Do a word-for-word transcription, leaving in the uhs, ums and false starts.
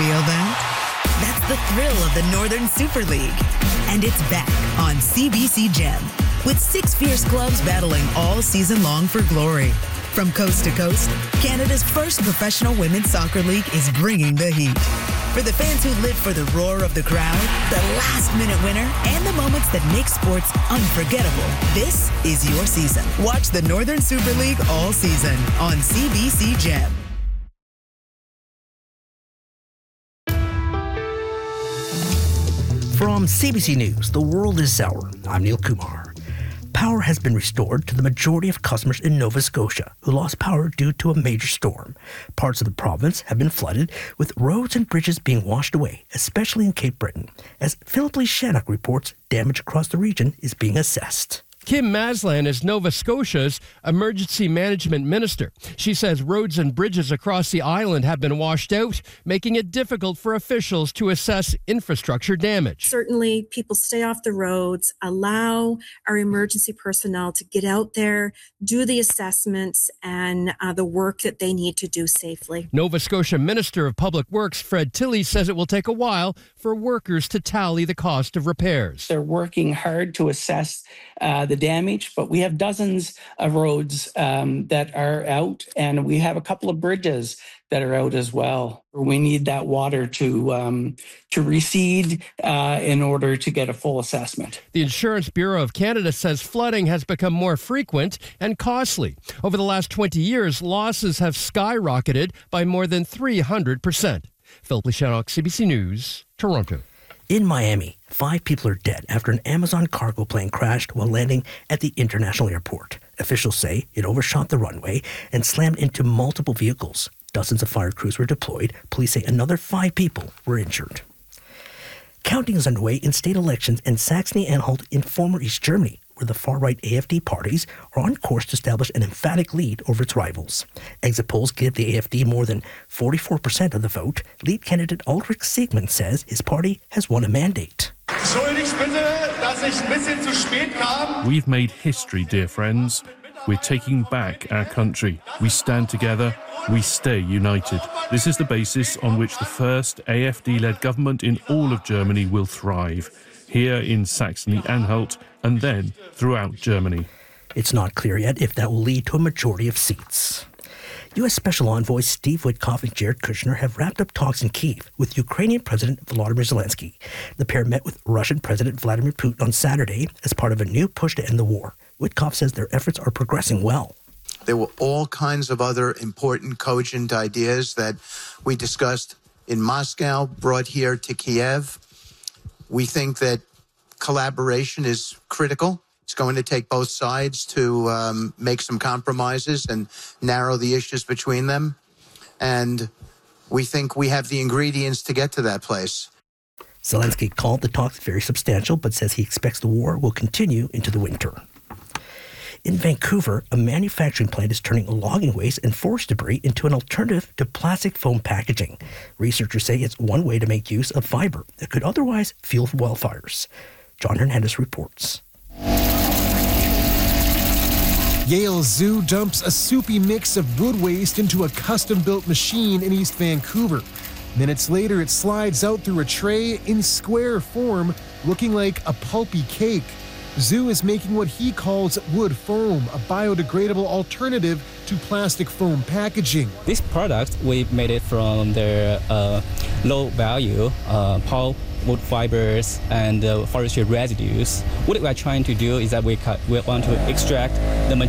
Feel that? That's the thrill of the Northern Super League. And it's back on C B C Gem with six fierce clubs battling all season long for glory. From coast to coast, Canada's first professional women's soccer league is bringing the heat. For the fans who live for the roar of the crowd, the last-minute winner, and the moments that make sports unforgettable, this is your season. Watch the Northern Super League all season on C B C Gem. From C B C News, the world is sour. I'm Neil Kumar. Power has been restored to the majority of customers in Nova Scotia who lost power due to a major storm. Parts of the province have been flooded, with roads and bridges being washed away, especially in Cape Breton. As Philip Lee Shannock reports, damage across the region is being assessed. Kim Maslan is Nova Scotia's emergency management minister. She says roads and bridges across the island have been washed out, making it difficult for officials to assess infrastructure damage. Certainly, people stay off the roads, allow our emergency personnel to get out there, do the assessments and uh, the work that they need to do safely. Nova Scotia Minister of Public Works Fred Tilley says it will take a while for workers to tally the cost of repairs. They're working hard to assess uh, the damage, but we have dozens of roads um, that are out, and we have a couple of bridges that are out as well. We need that water to um, to recede uh, in order to get a full assessment. The Insurance Bureau of Canada says flooding has become more frequent and costly. Over the last twenty years, losses have skyrocketed by more than three hundred percent. Philip Lee Shannock, C B C News, Toronto. In Miami, five people are dead after an Amazon cargo plane crashed while landing at the international airport. Officials say it overshot the runway and slammed into multiple vehicles. Dozens of fire crews were deployed. Police say another five people were injured. Counting is underway in state elections in Saxony-Anhalt in former East Germany, where the far-right A F D parties are on course to establish an emphatic lead over its rivals. Exit polls give the A F D more than forty-four percent of the vote. Lead candidate Ulrich Siegmann says his party has won a mandate. We've made history, dear friends. We're taking back our country. We stand together. We stay united. This is the basis on which the first A F D-led government in all of Germany will thrive. Here in Saxony-Anhalt, and then throughout Germany. It's not clear yet if that will lead to a majority of seats. U S Special Envoys Steve Witkoff and Jared Kushner have wrapped up talks in Kyiv with Ukrainian President Volodymyr Zelensky. The pair met with Russian President Vladimir Putin on Saturday as part of a new push to end the war. Witkoff says their efforts are progressing well. There were all kinds of other important, cogent ideas that we discussed in Moscow, brought here to Kiev. We think that collaboration is critical. It's going to take both sides to um, make some compromises and narrow the issues between them. And we think we have the ingredients to get to that place. Zelensky called the talks very substantial, but says he expects the war will continue into the winter. In Vancouver, a manufacturing plant is turning logging waste and forest debris into an alternative to plastic foam packaging. Researchers say it's one way to make use of fiber that could otherwise fuel wildfires. John Hernandez reports. Yale Zoo dumps a soupy mix of wood waste into a custom-built machine in East Vancouver. Minutes later, it slides out through a tray in square form, looking like a pulpy cake. Zoo is making what he calls wood foam, a biodegradable alternative to plastic foam packaging. This product, we made it from the uh, low-value uh, pulp, wood fibers, and uh, forestry residues. What we are trying to do is that we, cut, we want to extract the